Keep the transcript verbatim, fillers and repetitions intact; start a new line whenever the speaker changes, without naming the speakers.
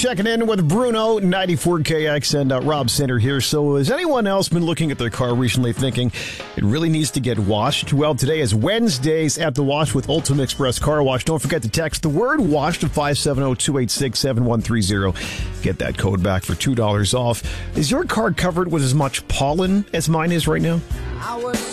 checking in with Bruno, ninety-four K X, and uh, Rob Center here. So has anyone else been looking at their car recently thinking it really needs to get washed? Well, today is Wednesdays at the Wash with Ultimate Express Car Wash. Don't forget to text the word WASH to five seven zero, two eight six, seven one three zero. Get that code back for two dollars off. Is your car covered with as much pollen as mine is right now?